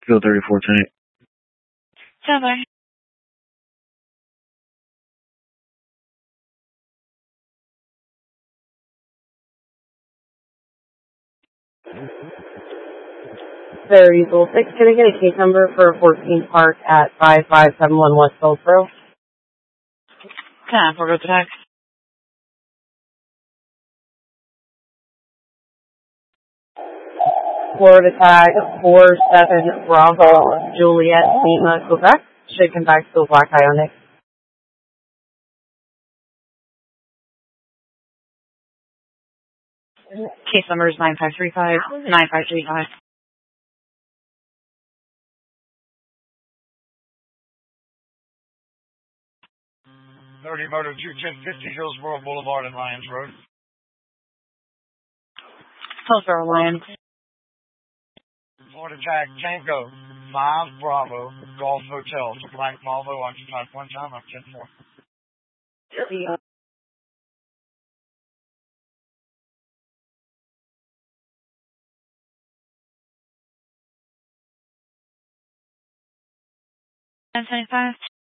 Field 34 tonight. Stand by. There, Eagle 6, can I get a case number for 14 Park at 5571 West Goldsboro? 10, forward attack. Florida tag 47 Bravo Juliet Lima, Quebec. Should come back to Black Ionic. Case number is 9535, 9535. 30 Motor 21050 Hillsborough Boulevard and Lyons Road. Hillsborough, Lions. Florida tag Tango 5 Bravo Golf Hotel. It's a black Volvo occupied one time up 10-4. $10.75.